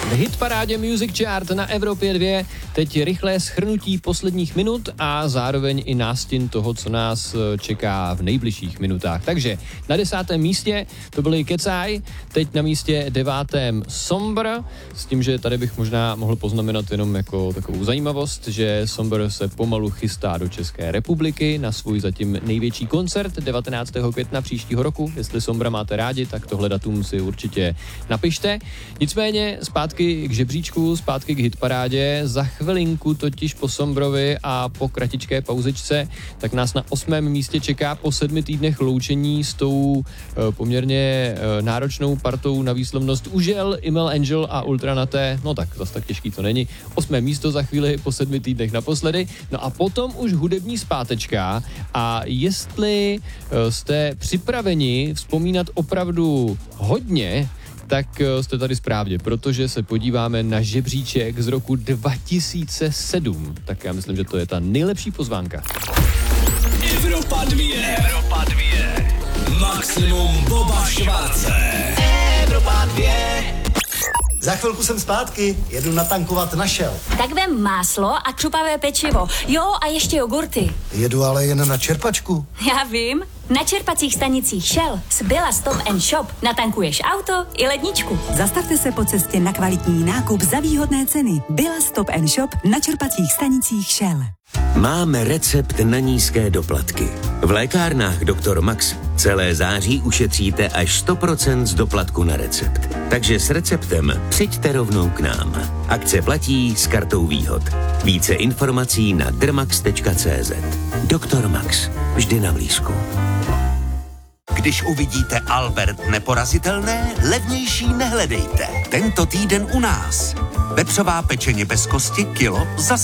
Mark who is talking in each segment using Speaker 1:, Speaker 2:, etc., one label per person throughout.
Speaker 1: V hitparádě Music Chart na Evropě 2 teď rychlé shrnutí posledních minut a zároveň i nástin toho, co nás čeká v nejbližších minutách. Takže na 10. místě to byly Kecaj, teď na místě 9. Sombr, s tím, že tady bych možná mohl poznamenat jenom jako takovou zajímavost, že Sombr se pomalu chystá do České republiky na svůj zatím největší koncert 19. května příštího roku. Jestli Sombra máte rádi, tak tohle datum si určitě napište. Nicméně zpátky k žebříčku, zpátky k hitparádě. Za chvilinku totiž po Sombrovi a po kratičké pauzičce, tak nás na 8. místě čeká po 7 týdnech loučení s tou poměrně náročnou partou na výslovnost Užel, Imel Angel a Ultranaté. No tak, zase tak těžký to není. 8. místo za chvíli po 7 týdnech naposledy. No a potom už hudební zpátečka a jestli jste připraveni vzpomínat opravdu hodně, tak jste tady správně, protože se podíváme na žebříček z roku 2007. Tak já myslím, že to je ta nejlepší pozvánka.
Speaker 2: Evropa 2. Evropa 2. Maximum Boba Švarce. Evropa 2.
Speaker 3: Za chvilku jsem zpátky, jedu natankovat na Shell.
Speaker 4: Tak vem máslo a křupavé pečivo. Jo, a ještě jogurty.
Speaker 3: Jedu ale jen na čerpačku.
Speaker 4: Já vím. Na čerpacích stanicích Shell z Billa Stop & Shop natankuješ auto i ledničku.
Speaker 5: Zastavte se po cestě na kvalitní nákup za výhodné ceny. Billa Stop & Shop na čerpacích stanicích Shell.
Speaker 6: Máme recept na nízké doplatky. V lékárnách Dr. Max celé září ušetříte až 100% z doplatku na recept. Takže s receptem přijďte rovnou k nám. Akce platí s kartou výhod. Více informací na drmax.cz. Dr. Max. Vždy na blízku.
Speaker 7: Když uvidíte Albert neporazitelné, levnější nehledejte. Tento týden u nás. Vepřová pečeně bez kosti kilo za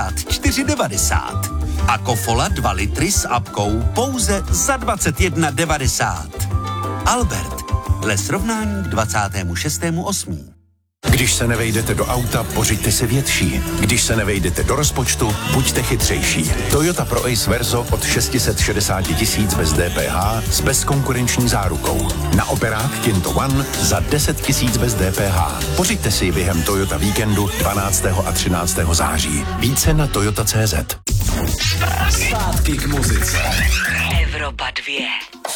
Speaker 7: 74,90. A Kofola 2 litry s apkou pouze za 21,90. Albert, dle srovnání k 26.8.
Speaker 8: Když se nevejdete do auta, pořiďte si větší. Když se nevejdete do rozpočtu, buďte chytřejší. Toyota Pro Ace Verso od 660 000 bez DPH s bezkonkurenční zárukou. Na operák Kinto One za 10 000 bez DPH. Pořiďte si během Toyota víkendu 12. a 13. září. Více na toyota.cz.
Speaker 2: Zpátky k muzice.
Speaker 4: Evropa 2.